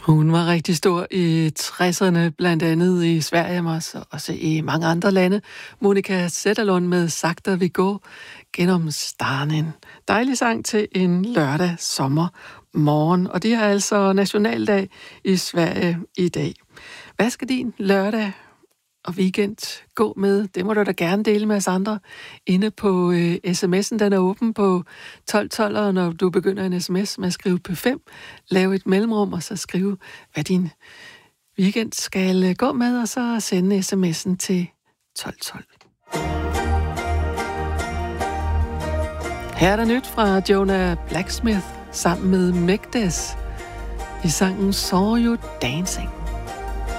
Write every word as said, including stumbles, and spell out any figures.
Hun var rigtig stor i tresserne, blandt andet i Sverige, men også, også i mange andre lande. Monica Zetterlund med Sakta vi går gennem starten. En dejlig sang til en lørdag sommermorgen, og det er altså nationaldag i Sverige i dag. Hvad skal din lørdag og weekend gå med? Det må du da gerne dele med os andre. Inde på øh, sms'en, den er åben på tolv tolv, og når du begynder en sms med at skrive P fem, lav et mellemrum, og så skrive, hvad din weekend skal øh, gå med, og så sende sms'en til tolv tolv. Her er der nyt fra Jonah Blacksmith sammen med Megdes i sangen Saw You Dancing.